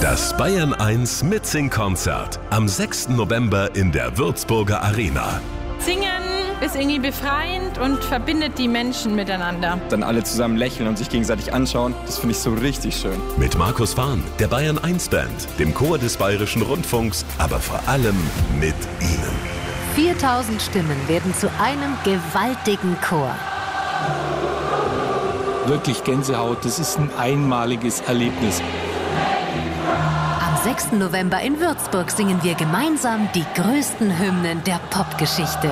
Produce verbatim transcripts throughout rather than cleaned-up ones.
Das Bayern eins Mitsing-Konzert am sechsten November in der Würzburger Arena. Singen ist irgendwie befreiend und verbindet die Menschen miteinander. Dann alle zusammen lächeln und sich gegenseitig anschauen, das finde ich so richtig schön. Mit Markus Fahn, der Bayern eins Band, dem Chor des Bayerischen Rundfunks, aber vor allem mit Ihnen. viertausend Stimmen werden zu einem gewaltigen Chor. Wirklich Gänsehaut, das ist ein einmaliges Erlebnis. Am sechsten November in Würzburg singen wir gemeinsam die größten Hymnen der Popgeschichte.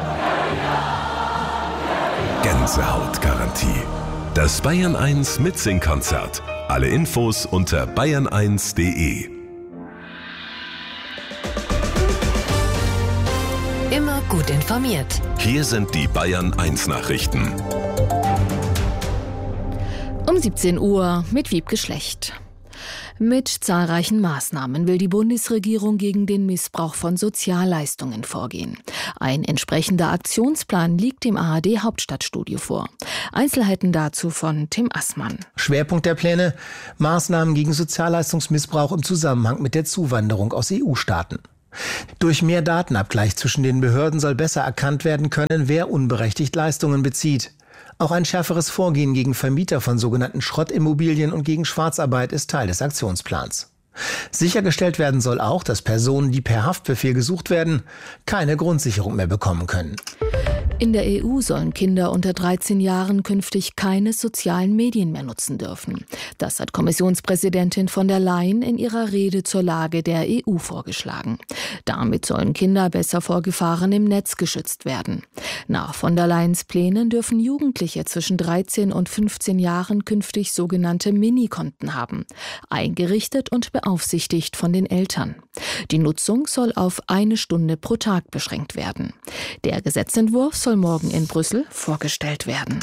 Gänsehautgarantie. Das Bayern eins Mitsing-Konzert. Alle Infos unter bayern eins punkt de. Immer gut informiert. Hier sind die Bayern eins Nachrichten. Um siebzehn Uhr mit Wiebke Schlecht. Mit zahlreichen Maßnahmen will die Bundesregierung gegen den Missbrauch von Sozialleistungen vorgehen. Ein entsprechender Aktionsplan liegt dem A R D-Hauptstadtstudio vor. Einzelheiten dazu von Tim Assmann. Schwerpunkt der Pläne: Maßnahmen gegen Sozialleistungsmissbrauch im Zusammenhang mit der Zuwanderung aus E U-Staaten. Durch mehr Datenabgleich zwischen den Behörden soll besser erkannt werden können, wer unberechtigt Leistungen bezieht. Auch ein schärferes Vorgehen gegen Vermieter von sogenannten Schrottimmobilien und gegen Schwarzarbeit ist Teil des Aktionsplans. Sichergestellt werden soll auch, dass Personen, die per Haftbefehl gesucht werden, keine Grundsicherung mehr bekommen können. In der E U sollen Kinder unter dreizehn Jahren künftig keine sozialen Medien mehr nutzen dürfen. Das hat Kommissionspräsidentin von der Leyen in ihrer Rede zur Lage der E U vorgeschlagen. Damit sollen Kinder besser vor Gefahren im Netz geschützt werden. Nach von der Leyens Plänen dürfen Jugendliche zwischen dreizehn und fünfzehn Jahren künftig sogenannte Minikonten haben, eingerichtet und beaufsichtigt von den Eltern. Die Nutzung soll auf eine Stunde pro Tag beschränkt werden. Der Gesetzentwurf soll morgen in Brüssel vorgestellt werden.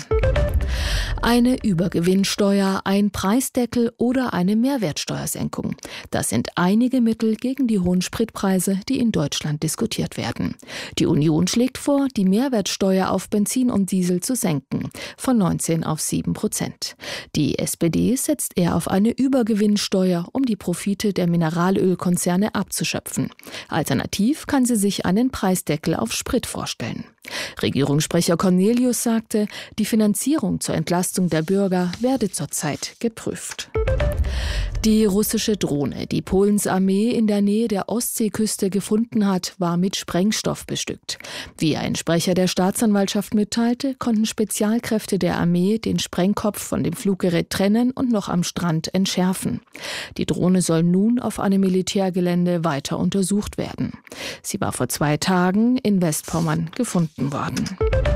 Eine Übergewinnsteuer, ein Preisdeckel oder eine Mehrwertsteuersenkung. Das sind einige Mittel gegen die hohen Spritpreise, die in Deutschland diskutiert werden. Die Union schlägt vor, die Mehrwertsteuer auf Benzin und Diesel zu senken, von neunzehn auf sieben Prozent. Die S P D setzt eher auf eine Übergewinnsteuer, um die Profite der Mineralölkonzerne abzuschöpfen. Alternativ kann sie sich einen Preisdeckel auf Sprit vorstellen. Regierungssprecher Cornelius sagte, die Finanzierung zur Entlastung der Bürger werde zurzeit geprüft. Die russische Drohne, die Polens Armee in der Nähe der Ostseeküste gefunden hat, war mit Sprengstoff bestückt. Wie ein Sprecher der Staatsanwaltschaft mitteilte, konnten Spezialkräfte der Armee den Sprengkopf von dem Fluggerät trennen und noch am Strand entschärfen. Die Drohne soll nun auf einem Militärgelände weiter untersucht werden. Sie war vor zwei Tagen in Westpommern gefunden worden.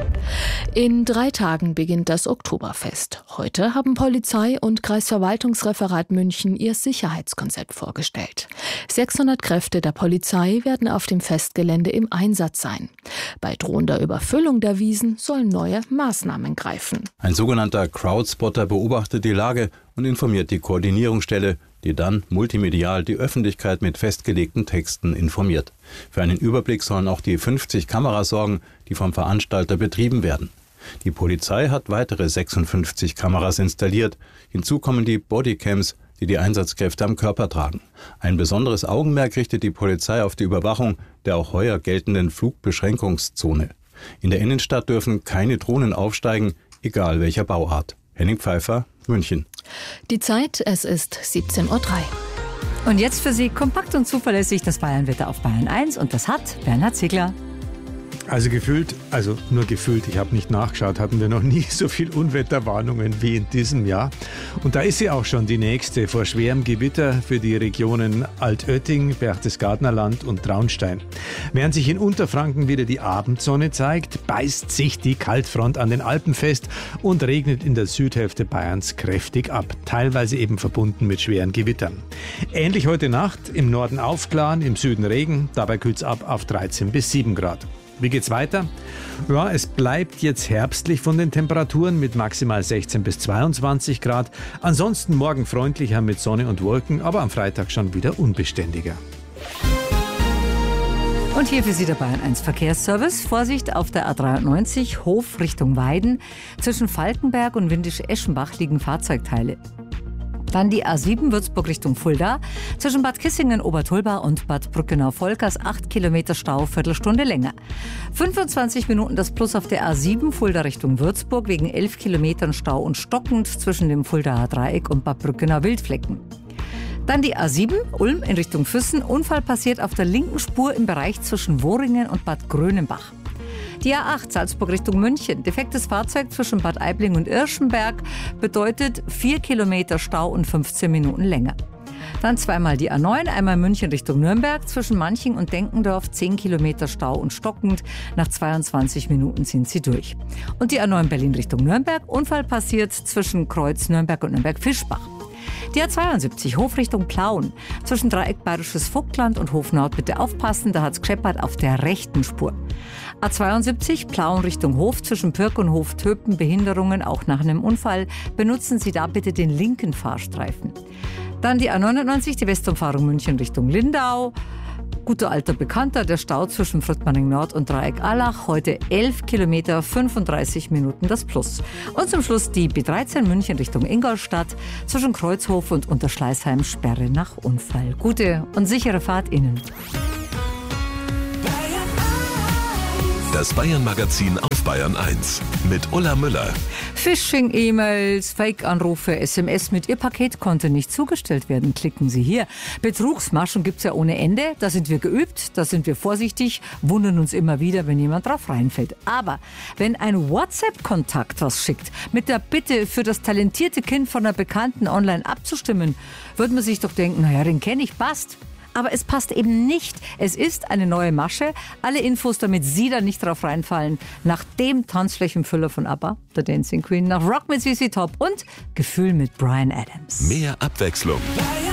In drei Tagen beginnt das Oktoberfest. Heute haben Polizei und Kreisverwaltungsreferat München ihr Sicherheitskonzept vorgestellt. sechshundert Kräfte der Polizei werden auf dem Festgelände im Einsatz sein. Bei drohender Überfüllung der Wiesen sollen neue Maßnahmen greifen. Ein sogenannter Crowdspotter beobachtet die Lage und informiert die Koordinierungsstelle, die dann multimedial die Öffentlichkeit mit festgelegten Texten informiert. Für einen Überblick sollen auch die fünfzig Kameras sorgen, die vom Veranstalter betrieben werden. Die Polizei hat weitere sechsundfünfzig Kameras installiert. Hinzu kommen die Bodycams, die die Einsatzkräfte am Körper tragen. Ein besonderes Augenmerk richtet die Polizei auf die Überwachung der auch heuer geltenden Flugbeschränkungszone. In der Innenstadt dürfen keine Drohnen aufsteigen, egal welcher Bauart. Henning Pfeiffer, München. Die Zeit, es ist siebzehn Uhr drei. Und jetzt für Sie kompakt und zuverlässig das Bayernwetter auf Bayern eins und das hat Bernhard Ziegler. Also gefühlt, also nur gefühlt, ich habe nicht nachgeschaut, hatten wir noch nie so viel Unwetterwarnungen wie in diesem Jahr. Und da ist sie auch schon, die nächste, vor schwerem Gewitter für die Regionen Altötting, Berchtesgadener Land und Traunstein. Während sich in Unterfranken wieder die Abendsonne zeigt, beißt sich die Kaltfront an den Alpen fest und regnet in der Südhälfte Bayerns kräftig ab, teilweise eben verbunden mit schweren Gewittern. Ähnlich heute Nacht, im Norden Aufklaren, im Süden Regen, dabei kühlt's ab auf dreizehn bis sieben Grad. Wie geht's weiter? Ja, es bleibt jetzt herbstlich von den Temperaturen mit maximal sechzehn bis zweiundzwanzig Grad. Ansonsten morgen freundlicher mit Sonne und Wolken, aber am Freitag schon wieder unbeständiger. Und hier für Sie der Bayern eins Verkehrsservice. Vorsicht auf der A dreiundneunzig, Hof Richtung Weiden. Zwischen Falkenberg und Windisch-Eschenbach liegen Fahrzeugteile. Dann die A sieben Würzburg Richtung Fulda. Zwischen Bad Kissingen, Obertulba und Bad Brückenau-Volkers acht Kilometer Stau, Viertelstunde länger. fünfundzwanzig Minuten das Plus auf der A sieben Fulda Richtung Würzburg wegen elf Kilometern Stau und stockend zwischen dem Fuldaer Dreieck und Bad Brückenau-Wildflecken. Dann die A sieben, Ulm in Richtung Füssen. Unfall passiert auf der linken Spur im Bereich zwischen Worringen und Bad Grönenbach. Die A acht, Salzburg Richtung München. Defektes Fahrzeug zwischen Bad Aibling und Irschenberg bedeutet vier Kilometer Stau und fünfzehn Minuten länger. Dann zweimal die A neun, einmal München Richtung Nürnberg. Zwischen Manching und Denkendorf zehn Kilometer Stau und stockend. Nach zweiundzwanzig Minuten sind sie durch. Und die A neun Berlin Richtung Nürnberg. Unfall passiert zwischen Kreuz Nürnberg und Nürnberg-Fischbach. Die A zweiundsiebzig, Hof Richtung Plauen. Zwischen Dreieck Bayerisches Vogtland und Hof Nord bitte aufpassen, da hat's gescheppert auf der rechten Spur. A zweiundsiebzig, Plauen Richtung Hof. Zwischen Pirk und Hof Töpen Behinderungen, auch nach einem Unfall. Benutzen Sie da bitte den linken Fahrstreifen. Dann die A neunundneunzig, die Westumfahrung München Richtung Lindau. Guter alter Bekannter, der Stau zwischen Fröttmanning Nord und Dreieck Allach. Heute elf Kilometer, fünfunddreißig Minuten das Plus. Und zum Schluss die B dreizehn München Richtung Ingolstadt. Zwischen Kreuzhof und Unterschleißheim Sperre nach Unfall. Gute und sichere Fahrt Ihnen. Das Bayern-Magazin auf Bayern eins mit Ulla Müller. Phishing-E-Mails, Fake-Anrufe, S M S mit Ihr Paket konnte nicht zugestellt werden. Klicken Sie hier. Betrugsmaschen gibt's ja ohne Ende. Da sind wir geübt, da sind wir vorsichtig, wundern uns immer wieder, wenn jemand drauf reinfällt. Aber wenn ein WhatsApp-Kontakt was schickt, mit der Bitte für das talentierte Kind von einer Bekannten online abzustimmen, würde man sich doch denken, naja, den kenne ich, passt. Aber es passt eben nicht. Es ist eine neue Masche. Alle Infos, damit Sie da nicht drauf reinfallen. Nach dem Tanzflächenfüller von ABBA, The Dancing Queen, nach Rock mit C C Top und Gefühl mit Bryan Adams. Mehr Abwechslung.